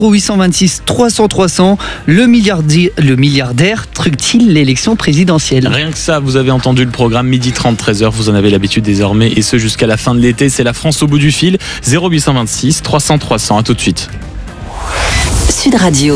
0826 300 300, le milliardaire truque-t-il l'élection présidentielle? Rien que ça, vous avez entendu le programme midi 30, 13h, vous en avez l'habitude désormais, et ce jusqu'à la fin de l'été. C'est la France au bout du fil. 0826 300 300, à tout de suite. Sud Radio.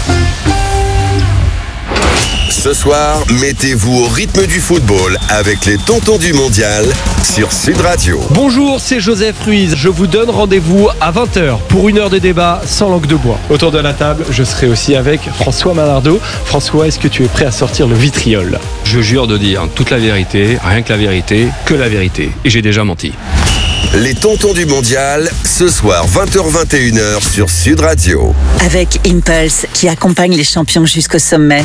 Ce soir, mettez-vous au rythme du football avec les tontons du mondial sur Sud Radio. Bonjour, c'est Joseph Ruiz. Je vous donne rendez-vous à 20h pour une heure de débat sans langue de bois. Autour de la table, je serai aussi avec François Malardeau. François, est-ce que tu es prêt à sortir le vitriol? Je jure de dire toute la vérité, rien que la vérité, que la vérité. Et j'ai déjà menti. Les tontons du mondial, ce soir 20h-21h sur Sud Radio. Avec Impulse qui accompagne les champions jusqu'au sommet.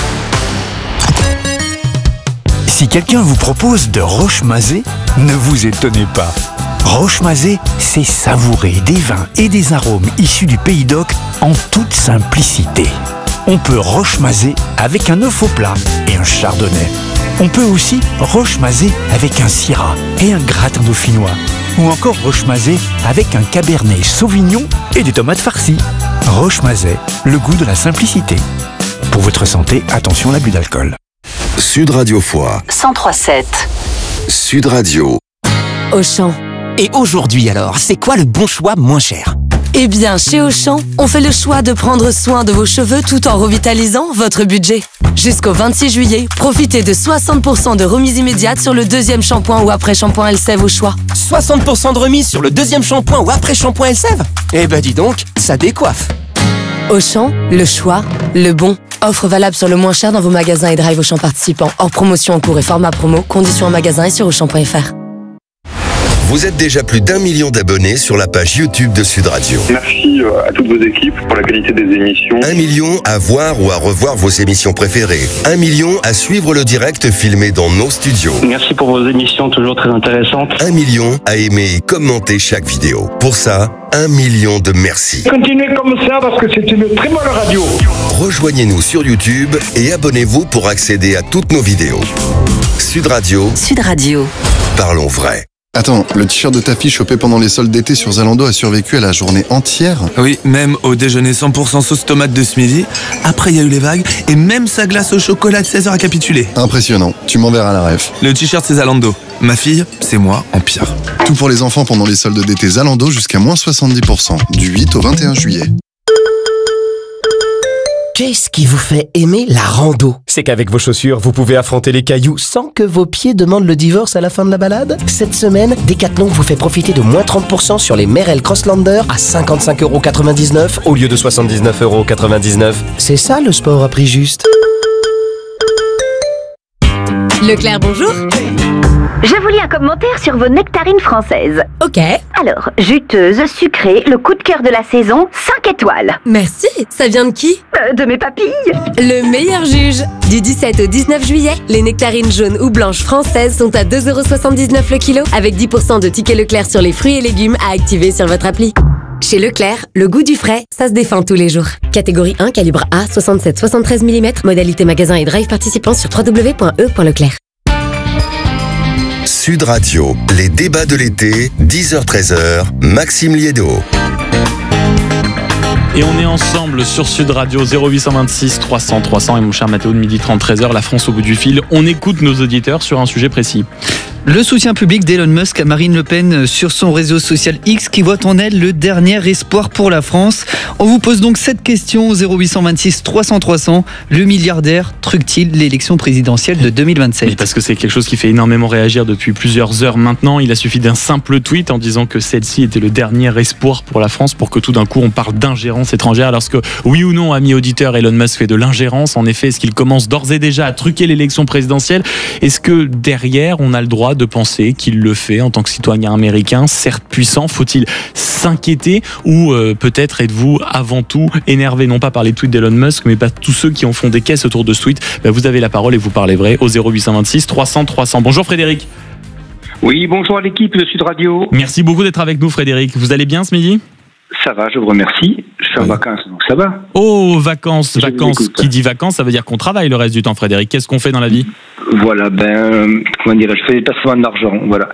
Si quelqu'un vous propose de roche-mazé, ne vous étonnez pas. Roche-mazé, c'est savourer des vins et des arômes issus du Pays d'Oc en toute simplicité. On peut roche-mazé avec un œuf au plat et un chardonnay. On peut aussi roche-mazé avec un syrah et un gratin dauphinois. Ou encore roche-mazé avec un cabernet sauvignon et des tomates farcies. Roche-mazé, le goût de la simplicité. Pour votre santé, attention à l'abus d'alcool. Sud Radio Foix. 103.7. Sud Radio. Auchan. Et aujourd'hui alors, c'est quoi le bon choix moins cher? Eh bien, chez Auchan, on fait le choix de prendre soin de vos cheveux tout en revitalisant votre budget. Jusqu'au 26 juillet, profitez de 60% de remise immédiate sur le deuxième shampoing ou après-shampoing Elseve au choix. 60% de remise sur le deuxième shampoing ou après-shampoing Elseve? Eh ben dis donc, ça décoiffe. Auchan, le choix, le bon. Offre valable sur le moins cher dans vos magasins et drive Auchan participants. Hors promotion en cours et format promo. Conditions en magasin et sur Auchan.fr. Vous êtes déjà plus d'1 million d'abonnés sur la page YouTube de Sud Radio. Merci à toutes vos équipes pour la qualité des émissions. 1 million à voir ou à revoir vos émissions préférées. 1 million à suivre le direct filmé dans nos studios. Merci pour vos émissions toujours très intéressantes. 1 million à aimer et commenter chaque vidéo. Pour ça, 1 million de merci. Continuez comme ça parce que c'est une très bonne radio. Rejoignez-nous sur YouTube et abonnez-vous pour accéder à toutes nos vidéos. Sud Radio. Sud Radio. Parlons vrai. Attends, le t-shirt de ta fille chopé pendant les soldes d'été sur Zalando a survécu à la journée entière? Oui, même au déjeuner 100% sauce tomate de ce midi. Après, il y a eu les vagues et même sa glace au chocolat de 16h a capitulé. Impressionnant, tu m'enverras la ref. Le t-shirt, c'est Zalando. Ma fille, c'est moi en pire. Tout pour les enfants pendant les soldes d'été Zalando jusqu'à moins 70%, du 8 au 21 juillet. Qu'est-ce qui vous fait aimer la rando? C'est qu'avec vos chaussures, vous pouvez affronter les cailloux sans que vos pieds demandent le divorce à la fin de la balade. Cette semaine, Decathlon vous fait profiter de moins 30% sur les Merrell Crosslander à 55,99€ au lieu de 79,99€. C'est ça le sport à prix juste. Leclerc, bonjour. Je vous lis un commentaire sur vos nectarines françaises. Ok. Alors, juteuse, sucrée, le coup de cœur de la saison, 5 étoiles. Merci. Ça vient de qui? De mes papilles. Le meilleur juge. Du 17 au 19 juillet, les nectarines jaunes ou blanches françaises sont à 2,79€ le kilo, avec 10% de tickets Leclerc sur les fruits et légumes à activer sur votre appli. Chez Leclerc, le goût du frais, ça se défend tous les jours. Catégorie 1, calibre A, 67-73 mm, modalité magasin et drive participant sur www.e.leclerc. Sud Radio, les débats de l'été, 10h-13h, Maxime Liédo. Et on est ensemble sur Sud Radio 0826 300 300 et mon cher Mathéo de midi 30 13h, la France au bout du fil. On écoute nos auditeurs sur un sujet précis. Le soutien public d'Elon Musk à Marine Le Pen sur son réseau social X qui voit en elle le dernier espoir pour la France. On vous pose donc cette question au 0826 300 300. Le milliardaire truque-t-il l'élection présidentielle de 2027? Oui, parce que c'est quelque chose qui fait énormément réagir depuis plusieurs heures maintenant. Il a suffi d'un simple tweet en disant que celle-ci était le dernier espoir pour la France pour que tout d'un coup on parle d'ingérence étrangère. Alors que oui ou non, ami auditeur, Elon Musk fait de l'ingérence. En effet, est-ce qu'il commence d'ores et déjà à truquer l'élection présidentielle? Est-ce que derrière on a le droit de penser qu'il le fait en tant que citoyen américain, certes puissant? Faut-il s'inquiéter ou peut-être êtes-vous avant tout énervé, non pas par les tweets d'Elon Musk, mais par tous ceux qui en font des caisses autour de ce tweet? Vous avez la parole et vous parlez vrai au 0826 300 300. Bonjour Frédéric. Oui, bonjour à l'équipe de Sud Radio. Merci beaucoup d'être avec nous Frédéric. Vous allez bien ce midi? Ça va, je vous remercie. Je suis en vacances, donc ça va. Oh, vacances. Qui dit vacances, ça veut dire qu'on travaille le reste du temps, Frédéric. Qu'est-ce qu'on fait dans la vie? Voilà, comment dire, je fais des placements d'argent, voilà.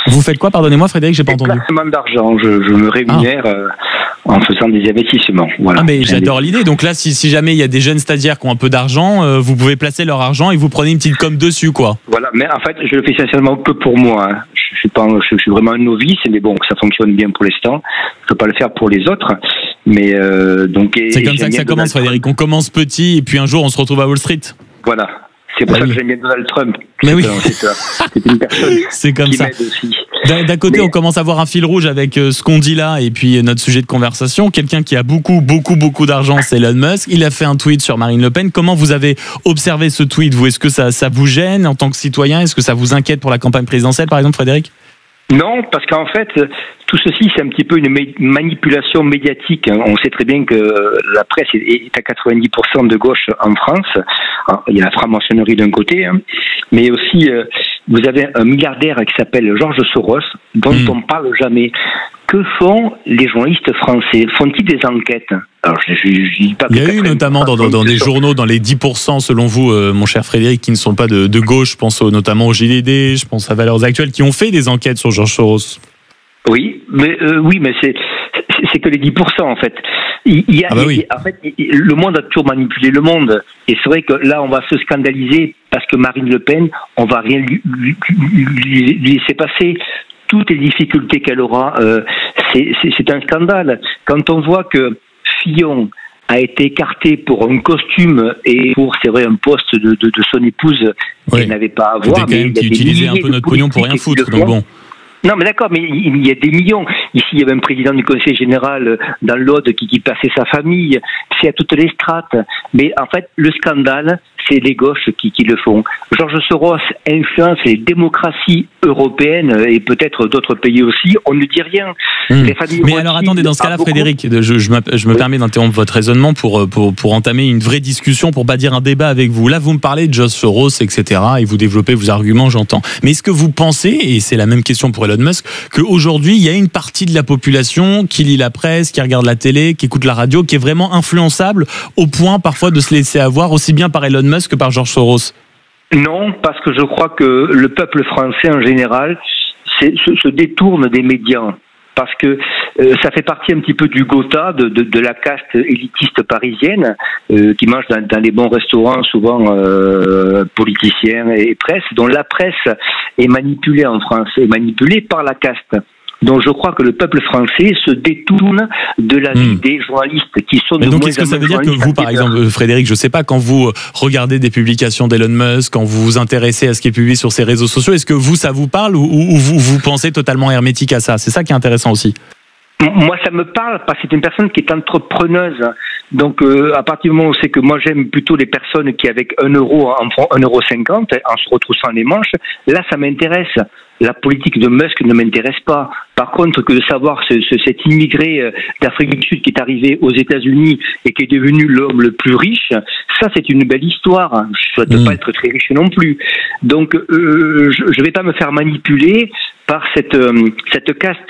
Vous faites quoi, pardonnez-moi Frédéric, j'ai pas entendu. Placement d'argent, je me rémunère en faisant des investissements. Voilà. Ah mais j'adore l'idée. Donc là, si jamais il y a des jeunes stagiaires qui ont un peu d'argent, vous pouvez placer leur argent et vous prenez une petite com dessus, quoi. Voilà, mais en fait, je le fais essentiellement que pour moi. Hein. Je suis vraiment un novice, mais bon, ça fonctionne bien pour l'instant. Je peux pas le faire pour les autres. Mais donc c'est comme ça que ça commence, Frédéric. On commence petit et puis un jour on se retrouve à Wall Street. Voilà. C'est pour ça que j'aime bien Donald Trump. Mais oui. C'est une personne c'est comme qui ça. m'aide aussi. D'un côté, on commence à voir un fil rouge avec ce qu'on dit là et puis notre sujet de conversation. Quelqu'un qui a beaucoup d'argent, c'est Elon Musk. Il a fait un tweet sur Marine Le Pen. Comment vous avez observé ce tweet, vous? Est-ce que ça vous gêne en tant que citoyen? Est-ce que ça vous inquiète pour la campagne présidentielle, par exemple, Frédéric? Non, parce qu'en fait, tout ceci, c'est un petit peu une manipulation médiatique. On sait très bien que la presse est à 90% de gauche en France. Il y a la franc-maçonnerie d'un côté, mais aussi, vous avez un milliardaire qui s'appelle Georges Soros, dont on parle jamais. Que font les journalistes français? Font-ils des enquêtes? Alors, je dis pas. Il y a eu notamment dans des journaux, dans les 10%, selon vous, mon cher Frédéric, qui ne sont pas de gauche, je pense notamment au JDD, je pense à Valeurs Actuelles, qui ont fait des enquêtes sur Georges Soros. Oui, mais c'est que les 10% en fait. En fait, le monde a toujours manipulé le monde, et c'est vrai que là, on va se scandaliser parce que Marine Le Pen, on va rien lui laisser passer. Toutes les difficultés qu'elle aura, c'est un scandale. Quand on voit que Fillon a été écarté pour un costume et pour, c'est vrai, un poste de son épouse qu'elle n'avait pas à avoir. Mais qui utilisait un peu notre pognon pour rien foutre, donc bon. Non, mais d'accord, mais il y a des millions. Ici, il y avait un président du Conseil général dans l'Aude qui passait sa famille. C'est à toutes les strates. Mais en fait, le scandale, c'est les gauches qui le font. Georges Soros influence les démocraties européennes et peut-être d'autres pays aussi. On ne dit rien. Mais alors attendez, dans ce cas-là, Frédéric, je me permets d'interrompre votre raisonnement pour entamer une vraie discussion, pour pas dire un débat avec vous. Là, vous me parlez de Georges Soros, etc. et vous développez vos arguments, j'entends. Mais est-ce que vous pensez, et c'est la même question pour Elon Musk, qu'aujourd'hui, il y a une partie de la population qui lit la presse, qui regarde la télé, qui écoute la radio, qui est vraiment influençable au point parfois de se laisser avoir aussi bien par Elon Musk que par Georges Soros? Non, parce que je crois que le peuple français en général se détourne des médias. Parce que ça fait partie un petit peu du Gotha, de la caste élitiste parisienne, qui mange dans les bons restaurants, souvent politiciens et presse, dont la presse est manipulée en France, est manipulée par la caste. Donc je crois que le peuple français se détourne de la vie des journalistes qui sont de moins en moins. Donc est-ce que ça veut dire que vous, par exemple, Frédéric, je sais pas, quand vous regardez des publications d'Elon Musk, quand vous vous intéressez à ce qui est publié sur ses réseaux sociaux, est-ce que ça vous parle ou vous pensez totalement hermétique à ça? C'est ça qui est intéressant aussi. Moi, ça me parle parce que c'est une personne qui est entrepreneuse. Donc, à partir du moment où c'est que moi, j'aime plutôt les personnes qui, avec 1 euro, en font 1,50 € en se retroussant les manches, là, ça m'intéresse. La politique de Musk ne m'intéresse pas. Par contre, que de savoir cet immigré d'Afrique du Sud qui est arrivé aux États-Unis et qui est devenu l'homme le plus riche, ça, c'est une belle histoire. Je ne souhaite pas être très riche non plus. Donc, je ne vais pas me faire manipuler par cette caste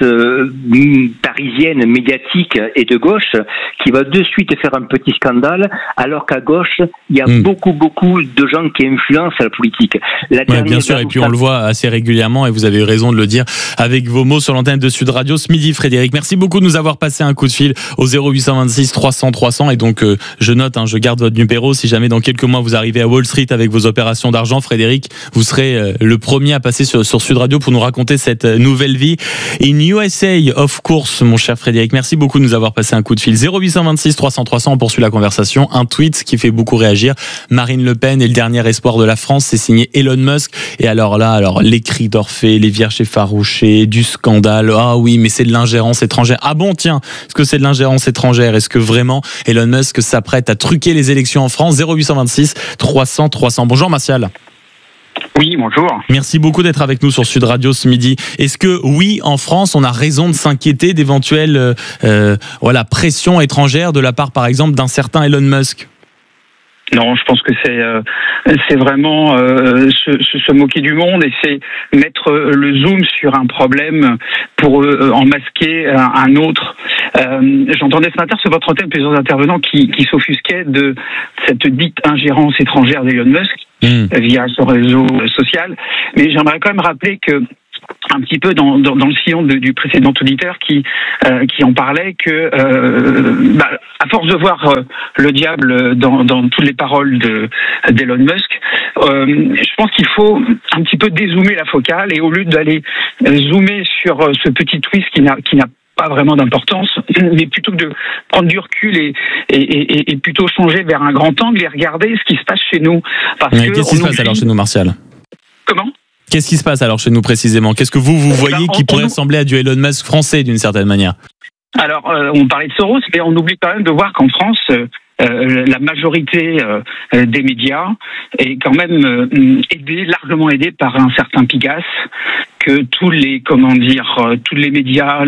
parisienne, médiatique et de gauche qui va de suite faire un petit scandale, alors qu'à gauche, il y a beaucoup de gens qui influencent la politique. Bien sûr, et puis on le voit assez régulièrement, et vous avez eu raison de le dire avec vos mots sur l'antenne de Sud Radio ce midi, Frédéric. Merci beaucoup de nous avoir passé un coup de fil au 0826 300 300, et donc je note, je garde votre numéro. Si jamais dans quelques mois vous arrivez à Wall Street avec vos opérations d'argent, Frédéric, vous serez le premier à passer sur Sud Radio pour nous raconter cette nouvelle vie. In USA, of course, mon cher Frédéric. Merci beaucoup de nous avoir passé un coup de fil. 0826 300 300, on poursuit la conversation. Un tweet qui fait beaucoup réagir. Marine Le Pen est le dernier espoir de la France. C'est signé Elon Musk. Et alors là, les cris d'Orphée, les vierges effarouchées, du scandale. Ah oui, mais c'est de l'ingérence étrangère. Ah bon, tiens, est-ce que c'est de l'ingérence étrangère? Est-ce que vraiment Elon Musk s'apprête à truquer les élections en France? 0826 300 300. Bonjour Martial. Oui, bonjour. Merci beaucoup d'être avec nous sur Sud Radio ce midi. Est-ce que, oui, en France, on a raison de s'inquiéter d'éventuelles pressions étrangères de la part, par exemple, d'un certain Elon Musk? Non, je pense que c'est vraiment se moquer du monde, et c'est mettre le zoom sur un problème pour en masquer un autre. J'entendais ce matin sur votre antenne plusieurs intervenants qui s'offusquaient de cette dite ingérence étrangère d'Elon Musk via son réseau social. Mais j'aimerais quand même rappeler que un petit peu dans le sillon du précédent auditeur qui en parlait que à force de voir le diable dans toutes les paroles d'Elon Musk, je pense qu'il faut un petit peu dézoomer la focale et au lieu d'aller zoomer sur ce petit twist qui n'a pas vraiment d'importance, mais plutôt que de prendre du recul et plutôt changer vers un grand angle et regarder ce qui se passe chez nous. Qu'est-ce qui se passe alors chez nous, Martial ? Comment ? Qu'est-ce qui se passe alors chez nous précisément ? Qu'est-ce que vous voyez qui pourrait ressembler à du Elon Musk français d'une certaine manière ? Alors, on parlait de Soros, mais on oublie quand même de voir qu'en France, la majorité des médias est quand même largement aidée par un certain Pigasse, que tous les médias,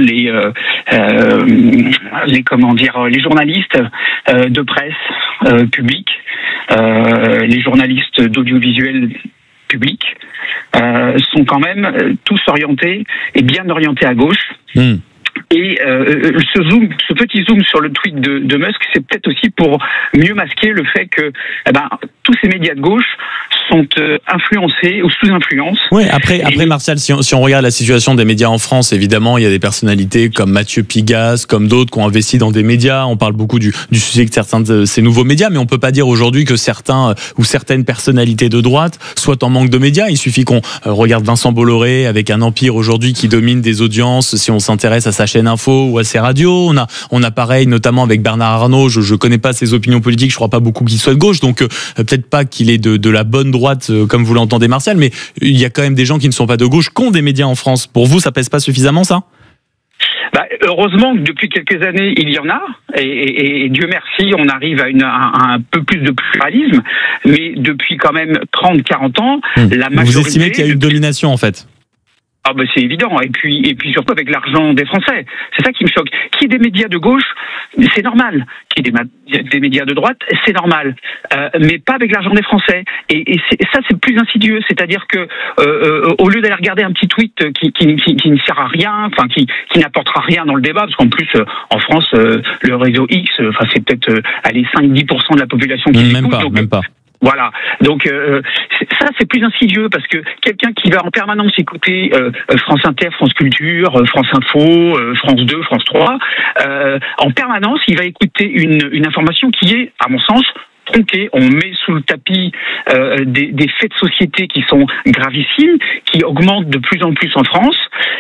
les journalistes de presse publics, les journalistes d'audiovisuel public sont quand même tous orientés et bien orientés à gauche. Et ce petit zoom sur le tweet de Musk, c'est peut-être aussi pour mieux masquer le fait que tous ces médias de gauche sont influencés ou sous influence. Oui, après Martial, si on regarde la situation des médias en France, évidemment, il y a des personnalités comme Mathieu Pigasse, comme d'autres qui ont investi dans des médias. On parle beaucoup du succès de certains de ces nouveaux médias, mais on peut pas dire aujourd'hui que certains ou certaines personnalités de droite soient en manque de médias. Il suffit qu'on regarde Vincent Bolloré avec un empire aujourd'hui qui domine des audiences. Si on s'intéresse à sa chaîne info ou à ses radios, on a pareil notamment avec Bernard Arnault. Je connais pas ses opinions politiques, je crois pas beaucoup qu'il soit de gauche, donc peut-être pas qu'il est de la bonne droite comme vous l'entendez, Martial, mais il y a quand même des gens qui ne sont pas de gauche qui ont des médias en France. Pour vous, ça pèse pas suffisamment, ça ? Heureusement que depuis quelques années, il y en a, et Dieu merci, on arrive à un peu plus de pluralisme, mais depuis quand même 30-40 ans, la majorité... Vous estimez qu'il y a une domination, en fait ? Ah c'est évident, et puis surtout avec l'argent des Français. C'est ça qui me choque. Qu'il y ait des médias de gauche, c'est normal. Qu'il y ait des médias de droite, c'est normal. Mais pas avec l'argent des Français. Et ça, c'est plus insidieux. C'est-à-dire que au lieu d'aller regarder un petit tweet qui ne sert à rien, enfin qui n'apportera rien dans le débat, parce qu'en plus en France, le réseau X, c'est peut-être 5-10% de la population qui l'écoute. Même pas. Voilà, donc ça c'est plus insidieux parce que quelqu'un qui va en permanence écouter France Inter, France Culture, France Info, France 2, France 3, en permanence il va écouter une information qui est, à mon sens, tronquée. On met sous le tapis des faits de société qui sont gravissimes, qui augmentent de plus en plus en France,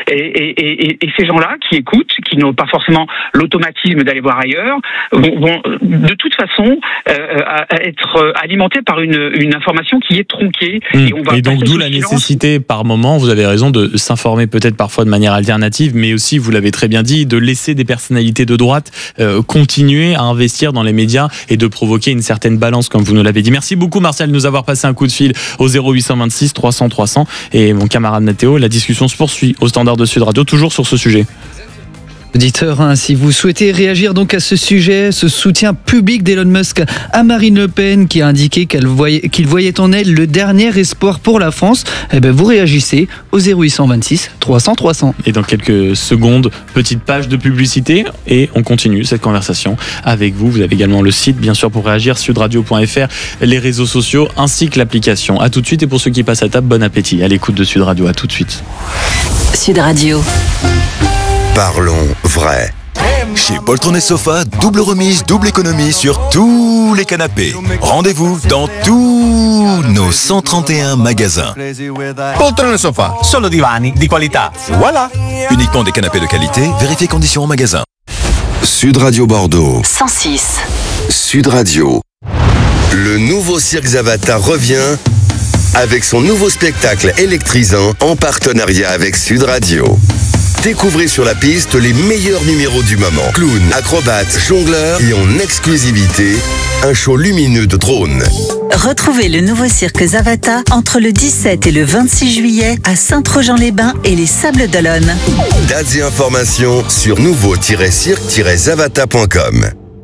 et ces gens-là qui écoutent, qui n'ont pas forcément l'automatisme d'aller voir ailleurs, vont de toute façon être alimentés par une information qui est tronquée. Et donc d'où la nécessité par moment, vous avez raison, de s'informer peut-être parfois de manière alternative, mais aussi, vous l'avez très bien dit, de laisser des personnalités de droite continuer à investir dans les médias et de provoquer une certaine balance, comme vous nous l'avez dit. Merci beaucoup, Martial, de nous avoir passé un coup de fil au 0826 300 300. Et mon camarade Mathéo, la discussion se poursuit au standard de Sud Radio, toujours sur ce sujet. Auditeur, si vous souhaitez réagir donc à ce sujet, ce soutien public d'Elon Musk à Marine Le Pen qui a indiqué qu'il voyait en elle le dernier espoir pour la France, vous réagissez au 0826 300 300. Et dans quelques secondes, petite page de publicité et on continue cette conversation avec vous. Vous avez également le site, bien sûr, pour réagir, sudradio.fr, les réseaux sociaux ainsi que l'application. À tout de suite, et pour ceux qui passent à table, bon appétit à l'écoute de Sud Radio. À tout de suite. Sud Radio. Parlons vrai. Chez Poltron & Sofa, double remise, double économie sur tous les canapés. Rendez-vous dans tous nos 131 magasins. Poltron & Sofa, solo divani di qualità. Voilà. Uniquement des canapés de qualité, vérifiez conditions en magasin. Sud Radio Bordeaux. 106. Sud Radio. Le nouveau Cirque Zavata revient avec son nouveau spectacle électrisant en partenariat avec Sud Radio. Découvrez sur la piste les meilleurs numéros du moment. Clowns, acrobates, jongleurs et en exclusivité, un show lumineux de drones. Retrouvez le nouveau cirque Zavata entre le 17 et le 26 juillet à Saint-Trojan-les-Bains et les Sables d'Olonne. Dates et informations sur nouveau-cirque-zavata.com.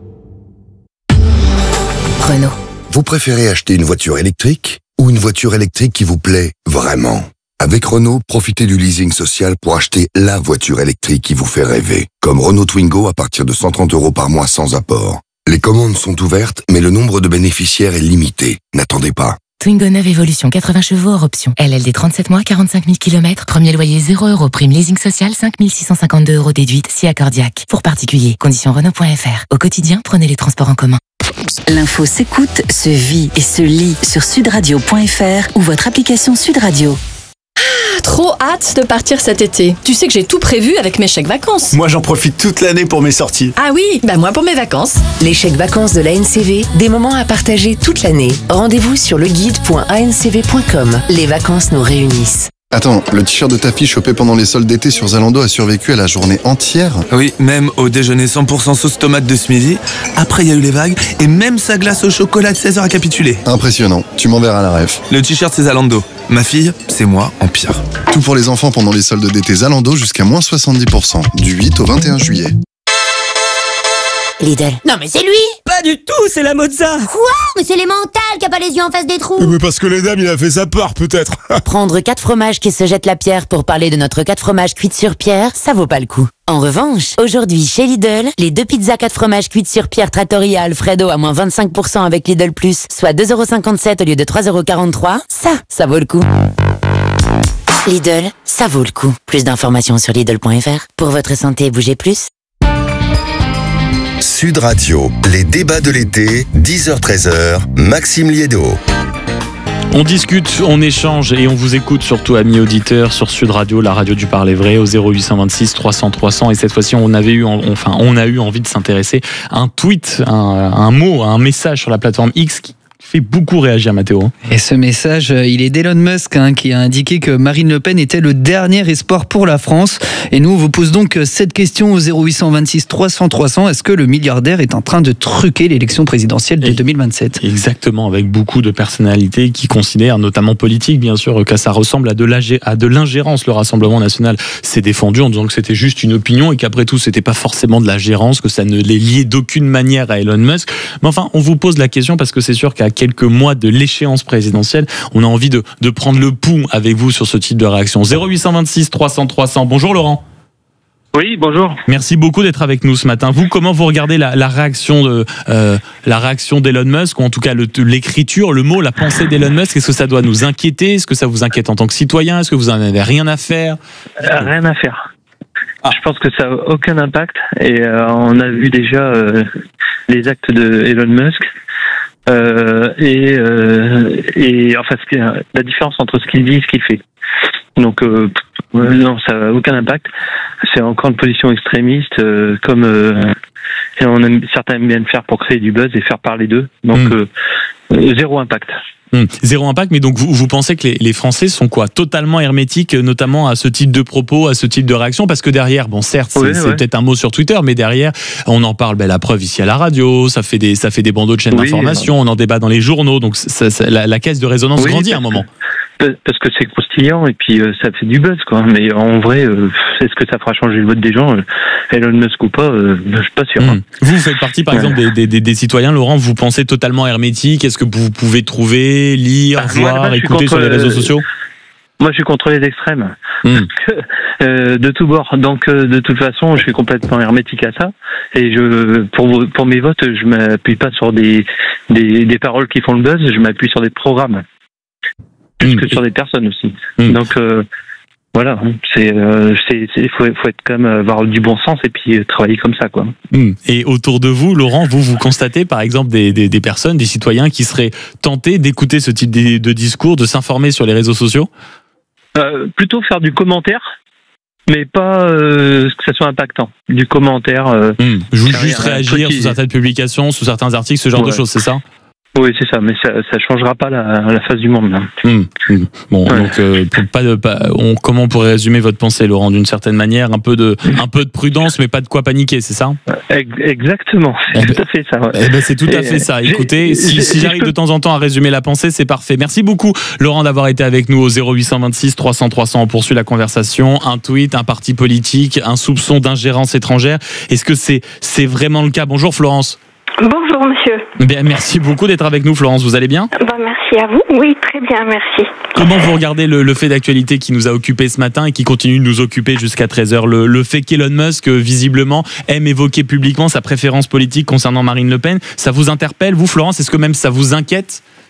Renault. Vous préférez acheter une voiture électrique ou une voiture électrique qui vous plaît vraiment ? Avec Renault, profitez du leasing social pour acheter la voiture électrique qui vous fait rêver. Comme Renault Twingo à partir de 130 € par mois sans apport. Les commandes sont ouvertes, mais le nombre de bénéficiaires est limité. N'attendez pas. Twingo 9 Evolution 80 chevaux hors option. LLD 37 mois, 45 000 km. Premier loyer 0 €. Prime leasing social 5 652 € déduite si accordiaque. Pour particuliers, conditions Renault.fr. Au quotidien, prenez les transports en commun. L'info s'écoute, se vit et se lit sur sudradio.fr ou votre application Sud Radio. Trop hâte de partir cet été. Tu sais que j'ai tout prévu avec mes chèques vacances. Moi, j'en profite toute l'année pour mes sorties. Ah oui, moi pour mes vacances. Les chèques vacances de l'ANCV, des moments à partager toute l'année. Rendez-vous sur leguide.ancv.com. Les vacances nous réunissent. Attends, le t-shirt de ta fille chopé pendant les soldes d'été sur Zalando a survécu à la journée entière? Oui, même au déjeuner 100% sauce tomate de ce midi. Après, il y a eu les vagues et même sa glace au chocolat de 16h a capitulé. Impressionnant, tu m'enverras la ref. Le t-shirt, c'est Zalando. Ma fille, c'est moi en pire. Tout pour les enfants pendant les soldes d'été Zalando jusqu'à moins 70%, du 8 au 21 juillet. Lidl. Non mais c'est lui! Pas du tout, c'est la Mozza! Quoi? Mais c'est les mentales qui a pas les yeux en face des trous! Mais parce que les dames, il a fait sa peur peut-être! Prendre 4 fromages qui se jettent la pierre pour parler de notre 4 fromages cuites sur pierre, ça vaut pas le coup. En revanche, aujourd'hui chez Lidl, les 2 pizzas 4 fromages cuites sur pierre Trattoria Alfredo à moins 25% avec Lidl Plus, soit 2,57 € au lieu de 3,43 €, ça vaut le coup. Lidl, ça vaut le coup. Plus d'informations sur Lidl.fr. Pour votre santé, bougez plus. Sud Radio, les débats de l'été, 10h-13h, Maxime Liédo. On discute, on échange et on vous écoute surtout, amis auditeurs, sur Sud Radio, la radio du parler vrai, au 0826 300 300. Et cette fois-ci, on a eu envie de s'intéresser à un tweet, un mot, un message sur la plateforme X qui fait beaucoup réagir, Mathéo. Et ce message, il est d'Elon Musk qui a indiqué que Marine Le Pen était le dernier espoir pour la France. Et nous, on vous pose donc cette question au 0826 300 300. Est-ce que le milliardaire est en train de truquer l'élection présidentielle de 2027 ? Exactement, avec beaucoup de personnalités qui considèrent, notamment politiques bien sûr, que ça ressemble à de l'ingérence. Le Rassemblement national s'est défendu en disant que c'était juste une opinion et qu'après tout, c'était pas forcément de la gérance, que ça ne les liait d'aucune manière à Elon Musk. Mais enfin, on vous pose la question parce que c'est sûr qu'à quelques mois de l'échéance présidentielle, on a envie de prendre le pouls avec vous sur ce type de réaction. 0826 300 300. Bonjour Laurent. Oui, bonjour. Merci beaucoup d'être avec nous ce matin. Vous, comment vous regardez la réaction d'Elon Musk, ou en tout cas l'écriture, le mot, la pensée d'Elon Musk? Est-ce que ça doit nous inquiéter? Est-ce que ça vous inquiète en tant que citoyen? Est-ce que vous en avez rien à faire? Rien à faire. Je pense que ça n'a aucun impact et on a vu déjà les actes de Elon Musk. Et enfin, la différence entre ce qu'il dit et ce qu'il fait. Donc, non, ça n'a aucun impact. C'est encore une position extrémiste, comme certains aiment bien le faire pour créer du buzz et faire parler d'eux. Donc, zéro impact. Zéro impact, mais donc vous pensez que les Français sont quoi? Totalement hermétiques, notamment à ce type de propos, à ce type de réaction? Parce que derrière, bon certes, c'est peut-être un mot sur Twitter, mais derrière, on en parle, la preuve ici à la radio, ça fait des bandeaux de chaînes d'information, on en débat dans les journaux, donc la caisse de résonance grandit à un moment. Parce que c'est croustillant et puis ça fait du buzz, quoi. Mais en vrai, est-ce que ça fera changer le vote des gens, Elon Musk ou pas, je suis pas sûr. Vous faites partie, par exemple, des citoyens, Laurent, vous pensez totalement hermétique? Est-ce que vous pouvez trouver, lire, voir, écouter sur les réseaux sociaux? Moi, je suis contre les extrêmes, de tous bords. Donc, de toute façon, je suis complètement hermétique à ça. Et pour mes votes, je m'appuie pas sur des paroles qui font le buzz. Je m'appuie sur des programmes, plus que sur des personnes aussi. Donc, voilà, faut être quand même avoir du bon sens et puis travailler comme ça, quoi. Et autour de vous, Laurent, vous constatez par exemple des personnes, des citoyens qui seraient tentés d'écouter ce type de discours, de s'informer sur les réseaux sociaux? Plutôt faire du commentaire, mais pas que ça soit impactant. Du commentaire. Juste réagir sous certaines publications, sous certains articles, ce genre de choses, c'est ça? Oui, c'est ça, mais ça changera pas la face du monde. Bon, donc comment on pourrait résumer votre pensée, Laurent, d'une certaine manière, un peu de prudence, mais pas de quoi paniquer, c'est ça? Exactement, c'est tout à fait ça. C'est tout à fait ça. Écoutez, si j'arrive de temps en temps à résumer la pensée, c'est parfait. Merci beaucoup, Laurent, d'avoir été avec nous au 0826 300 300. On poursuit la conversation. Un tweet, un parti politique, un soupçon d'ingérence étrangère. Est-ce que c'est vraiment le cas? Bonjour Florence. Bonjour monsieur. Bien, merci beaucoup d'être avec nous, Florence. Vous allez bien? Merci à vous. Oui, très bien, merci. Comment vous regardez le fait d'actualité qui nous a occupé ce matin et qui continue de nous occuper jusqu'à 13h? Le fait qu'Elon Musk, visiblement, aime évoquer publiquement sa préférence politique concernant Marine Le Pen, ça vous interpelle, vous, Florence? Est-ce que même ça vous inquiète?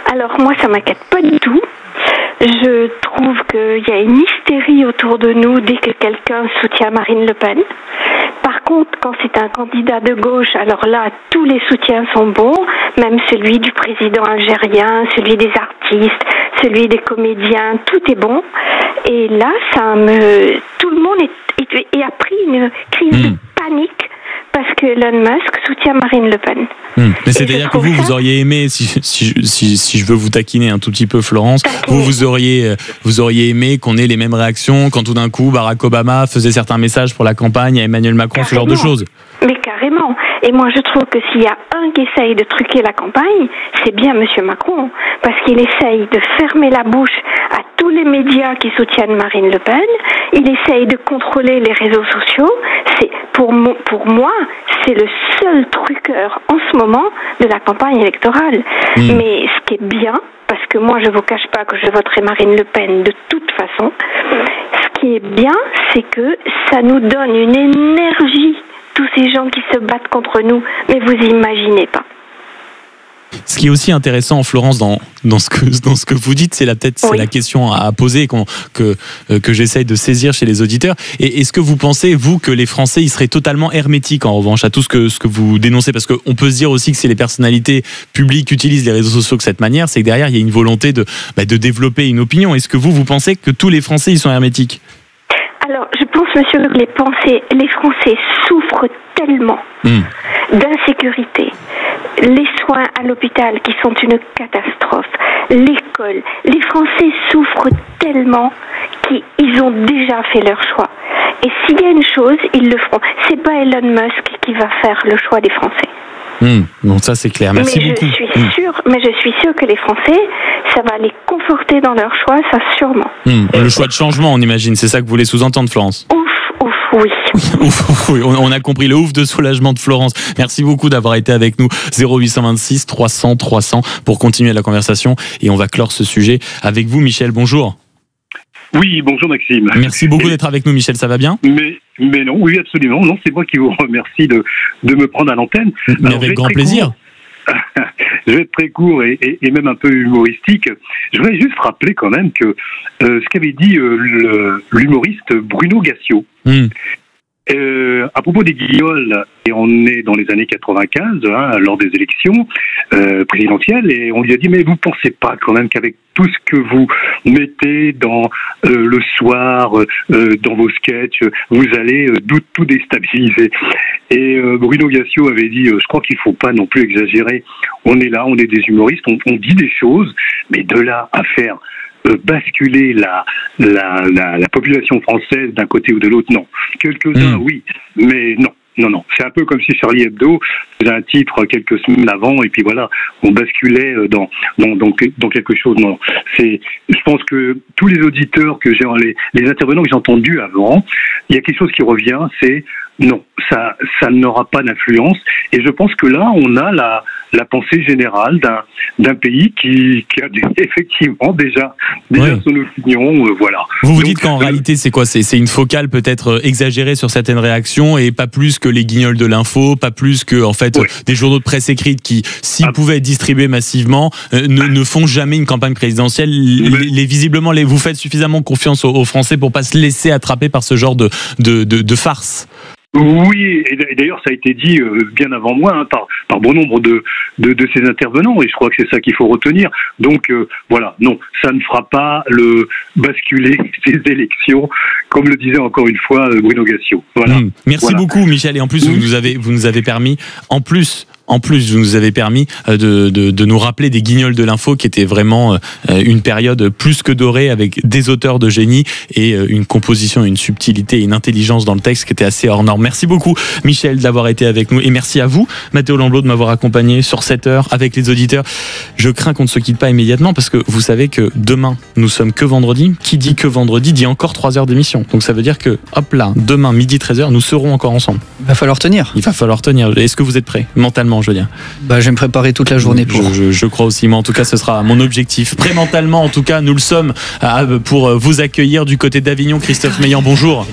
Alors moi, ça m'inquiète pas du tout. Je trouve qu'il y a une hystérie autour de nous dès que quelqu'un soutient Marine Le Pen. Par contre, quand c'est un candidat de gauche, alors là, tous les soutiens sont bons, même celui du président algérien, celui des artistes, celui des comédiens, tout est bon. Et là, tout le monde a pris une crise de panique parce que Elon Musk soutient Marine Le Pen. Mais c'est-à-dire que vous auriez aimé, si je veux vous taquiner un tout petit peu, Florence, vous auriez aimé qu'on ait les mêmes réactions quand tout d'un coup Barack Obama faisait certains messages pour la campagne à Emmanuel Macron, ce genre de choses. Mais carrément. Et moi, je trouve que s'il y a un qui essaye de truquer la campagne, c'est bien Monsieur Macron, parce qu'il essaye de fermer la bouche à tous les médias qui soutiennent Marine Le Pen. Il essaye de contrôler les réseaux sociaux. C'est pour moi, c'est le seul truqueur en ce moment de la campagne électorale. Mais ce qui est bien, parce que moi, je vous cache pas que je voterai Marine Le Pen de toute façon. Ce qui est bien, c'est que ça nous donne une énergie. Tous ces gens qui se battent contre nous, mais vous imaginez pas. Ce qui est aussi intéressant, Florence, dans ce que vous dites, c'est la question à poser que j'essaye de saisir chez les auditeurs. Et est-ce que vous pensez, vous, que les Français ils seraient totalement hermétiques en revanche à tout ce que vous dénoncez? Parce qu'on peut se dire aussi que si les personnalités publiques utilisent les réseaux sociaux de cette manière, c'est que derrière il y a une volonté de développer une opinion. Est-ce que vous pensez que tous les Français ils sont hermétiques? Alors, je pense, monsieur, que les Français souffrent tellement d'insécurité. Les soins à l'hôpital qui sont une catastrophe. L'école. Les Français souffrent tellement qu'ils ont déjà fait leur choix. Et s'il y a une chose, ils le feront. C'est pas Elon Musk qui va faire le choix des Français. Bon, ça c'est clair. Merci beaucoup. Je suis sûre que les Français, ça va les conforter dans leur choix, ça sûrement. Le choix de changement, on imagine, c'est ça que vous voulez sous-entendre, Florence? Oui. Oui, on a compris le ouf de soulagement de Florence. Merci beaucoup d'avoir été avec nous. 0826 300 300 pour continuer la conversation et on va clore ce sujet avec vous, Michel. Bonjour. Oui, bonjour Maxime. Merci beaucoup d'être avec nous, Michel, ça va bien? Mais non, oui, absolument. Non, c'est moi qui vous remercie de me prendre à l'antenne. Mais avec grand plaisir. Je vais être très court et même un peu humoristique. Je voudrais juste rappeler quand même que ce qu'avait dit l'humoriste Bruno Gassio. À propos des guignols, et on est dans les années 95, lors des élections présidentielles, et on lui a dit, mais vous ne pensez pas quand même qu'avec tout ce que vous mettez dans le soir, dans vos sketchs, vous allez tout déstabiliser. Et Bruno Gassio avait dit, je crois qu'il ne faut pas non plus exagérer. On est là, on est des humoristes, on dit des choses, mais de là à faire basculer la population française d'un côté ou de l'autre, non. Quelques-uns, oui, mais non. Non. C'est un peu comme si Charlie Hebdo faisait un titre quelques semaines avant et puis voilà, on basculait dans quelque chose. Non, je pense que tous les auditeurs les intervenants que j'ai entendus avant, il y a quelque chose qui revient, c'est non, ça n'aura pas d'influence. Et je pense que là, on a la pensée générale d'un pays qui a effectivement déjà son opinion, voilà. Vous dites qu'en réalité, c'est quoi? C'est une focale peut-être exagérée sur certaines réactions et pas plus que les guignols de l'info, pas plus que en fait des journaux de presse écrite qui, s'ils pouvaient être distribués massivement, ne font jamais une campagne présidentielle. Visiblement, vous faites suffisamment confiance aux Français pour pas se laisser attraper par ce genre de farce. Oui, et d'ailleurs ça a été dit bien avant moi par bon nombre de ces intervenants, et je crois que c'est ça qu'il faut retenir. Donc voilà, non, ça ne fera pas basculer ces élections, comme le disait encore une fois Bruno Gassio. Voilà. Merci beaucoup, Michel, et en plus vous nous avez permis, vous nous avez permis de nous rappeler des guignols de l'info qui était vraiment une période plus que dorée avec des auteurs de génie et une composition, une subtilité et une intelligence dans le texte qui était assez hors norme. Merci beaucoup, Michel, d'avoir été avec nous et merci à vous, Mathéo Lamblot, de m'avoir accompagné sur cette heure avec les auditeurs. Je crains qu'on ne se quitte pas immédiatement parce que vous savez que demain, nous sommes que vendredi. Qui dit que vendredi dit encore 3 heures d'émission. Donc ça veut dire que, hop là, demain, midi 13h, nous serons encore ensemble. Il va falloir tenir. Est-ce que vous êtes prêts mentalement, je veux dire? Je vais me préparer toute la journée pour. Je crois aussi, mais en tout cas, ce sera mon objectif. Pré-mentalement, en tout cas, nous le sommes pour vous accueillir du côté d'Avignon. Christophe Meillan, bonjour.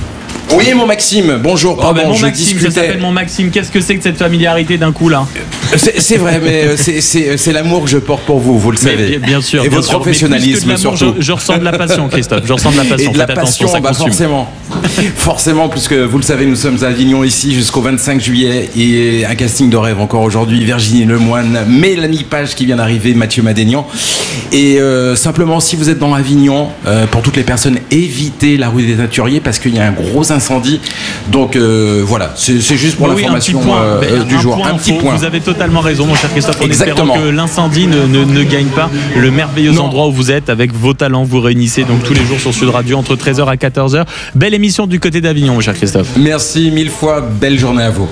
Oui, mon Maxime, bonjour. Mon Maxime, ça s'appelle mon Maxime. Qu'est-ce que c'est que cette familiarité d'un coup là? C'est vrai, mais c'est l'amour que je porte pour vous, vous le savez. Bien sûr. Et votre professionnalisme surtout. Je ressens de la passion, Christophe. Je ressens de la passion. Et de la passion, forcément, puisque vous le savez, nous sommes à Avignon ici jusqu'au 25 juillet et un casting de rêve encore aujourd'hui. Virginie Lemoine, Mélanie Page qui vient d'arriver, Mathieu Madénian. Et simplement, si vous êtes dans Avignon, pour toutes les personnes, évitez la rue des Naturiers parce qu'il y a un gros incendie. Donc voilà, c'est juste pour l'information du jour. Un petit point. Vous avez totalement raison, mon cher Christophe. En espérant que l'incendie ne gagne pas le merveilleux endroit où vous êtes. Avec vos talents, vous réunissez donc tous les jours sur Sud Radio entre 13h à 14h. Belle émission du côté d'Avignon, mon cher Christophe. Merci mille fois, belle journée à vous.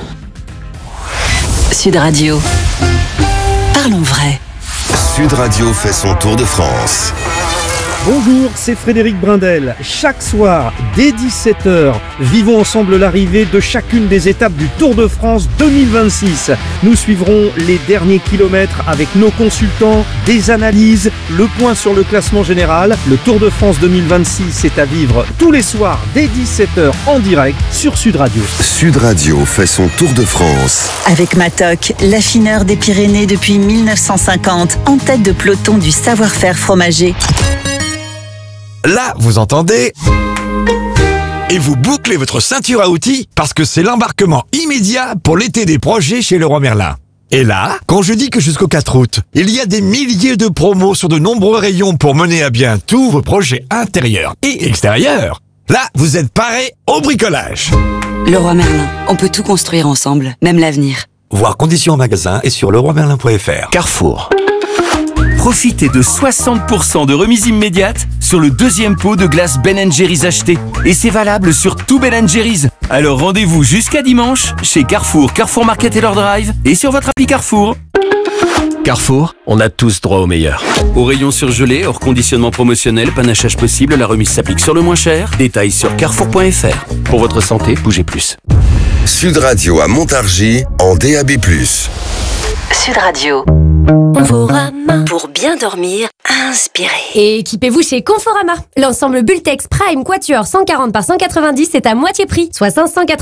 Sud Radio. Parlons vrai. Sud Radio fait son tour de France. Bonjour, c'est Frédéric Brindel. Chaque soir, dès 17h, vivons ensemble l'arrivée de chacune des étapes du Tour de France 2026. Nous suivrons les derniers kilomètres avec nos consultants, des analyses, le point sur le classement général. Le Tour de France 2026 est à vivre tous les soirs dès 17h en direct sur Sud Radio. Sud Radio fait son Tour de France. Avec Matok, l'affineur des Pyrénées depuis 1950, en tête de peloton du savoir-faire fromager. Là, vous entendez ? Et vous bouclez votre ceinture à outils parce que c'est l'embarquement immédiat pour l'été des projets chez Leroy Merlin. Et là, quand je dis que jusqu'au 4 août, il y a des milliers de promos sur de nombreux rayons pour mener à bien tous vos projets intérieurs et extérieurs, là, vous êtes parés au bricolage. Leroy Merlin, on peut tout construire ensemble, même l'avenir. Voir conditions en magasin et sur leroymerlin.fr. Carrefour. Profitez de 60% de remise immédiate sur le deuxième pot de glace Ben & Jerry's acheté. Et c'est valable sur tout Ben & Jerry's. Alors rendez-vous jusqu'à dimanche chez Carrefour, Carrefour Market et leur Drive et sur votre appli Carrefour. Carrefour, on a tous droit au meilleur. Au rayon surgelé, hors conditionnement promotionnel, panachage possible, la remise s'applique sur le moins cher. Détails sur carrefour.fr. Pour votre santé, bougez plus. Sud Radio à Montargis en DAB+. Sud Radio. Conforama. Pour bien dormir, inspirez. Et équipez-vous chez Conforama. L'ensemble Bultex Prime Quatuor 140 par 190 est à moitié prix, soit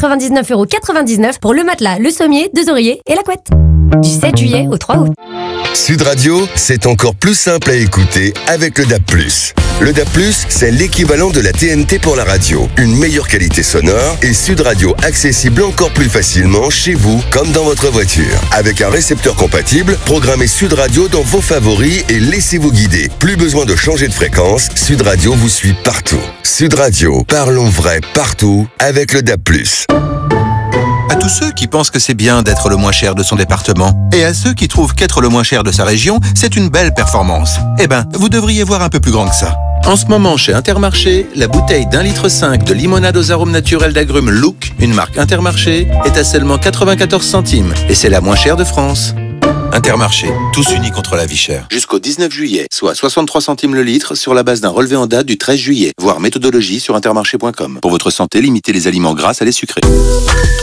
599,99€ pour le matelas, le sommier, 2 oreillers et la couette. Du 7 juillet au 3 août. Sud Radio, c'est encore plus simple à écouter avec le DAB+. Le DAB+, c'est l'équivalent de la TNT pour la radio. Une meilleure qualité sonore et Sud Radio accessible encore plus facilement chez vous comme dans votre voiture. Avec un récepteur compatible, programmez Sud Radio dans vos favoris et laissez-vous guider. Plus besoin de changer de fréquence, Sud Radio vous suit partout. Sud Radio, parlons vrai partout avec le DAB+. À tous ceux qui pensent que c'est bien d'être le moins cher de son département, et à ceux qui trouvent qu'être le moins cher de sa région, c'est une belle performance. Eh ben, vous devriez voir un peu plus grand que ça. En ce moment, chez Intermarché, la bouteille d'1,5 litre de limonade aux arômes naturels d'agrumes Look, une marque Intermarché, est à seulement 94 centimes, et c'est la moins chère de France. Intermarché, tous unis contre la vie chère. Jusqu'au 19 juillet, soit 63 centimes le litre sur la base d'un relevé en date du 13 juillet. Voir méthodologie sur intermarché.com. Pour votre santé, limitez les aliments gras à les sucrés.